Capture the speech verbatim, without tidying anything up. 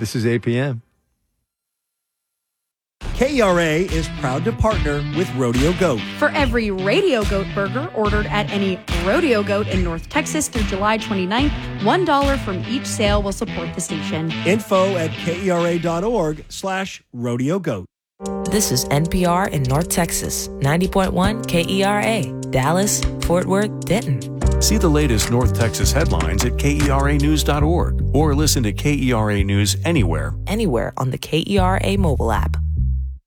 This is eight p.m. K E R A is proud to partner with Rodeo Goat. For every Radio Goat burger ordered at any Rodeo Goat in North Texas through July twenty-ninth, one dollar from each sale will support the station. Info at kera.org slash rodeo goat. This is N P R in North Texas, ninety point one K E R A, Dallas, Fort Worth, Denton. See the latest North Texas headlines at K E R A news dot org or listen to K E R A News anywhere. Anywhere on the K E R A mobile app.